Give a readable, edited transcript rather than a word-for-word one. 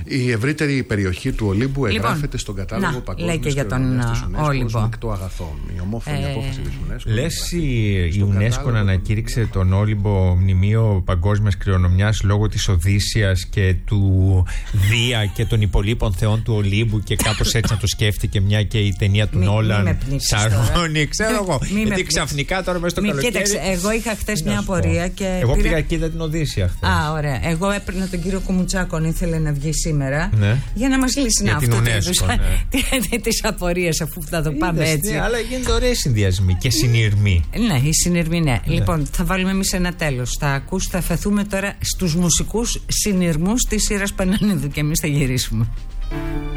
Η ευρύτερη περιοχή του Ολύμπου εγγράφεται στον κατάλογο παγκόσμιας κληρονομιάς της UNESCO ως μεικτό αγαθό. Η ομόφωνη απόφαση της UNESCO. Λες η UNESCO να ανακήρυξε τον Όλυμπο μνημείο παγκόσμιας κληρονομιάς λόγω της Οδύσσιας και του Δία και των υπολείπων θεών του Ολύμπου και κάπως έτσι να το σκέφτηκε, μια και η ταινία του Νόλαν Σαρώνει, ξέρω εγώ. Γιατί ξαφνικά τώρα μέσα στο καλοκαίρι. Κοίταξε, εγώ είχα χθες μια απορία και. Εγώ πήγα και είδα την Οδύσσια χθες. Α, ωραία. Εγώ έπαιρνα τον κύριο Κουμουτσάκο, αν ήθελε να βγει σήμερα, για να μας λύσει τις απορίες, αφού θα το πάμε έτσι. Αλλά γίνονται ωραίοι συνδυασμοί και συνειρμοί. Ναι, οι συνειρμοί, ναι. Λοιπόν, θα βάλουμε εμείς ένα τέλος. Θα αφαιθούμε τώρα στους μουσικούς συνειρμούς της Ήρας Πανανίδου και εμείς θα γυρίσουμε.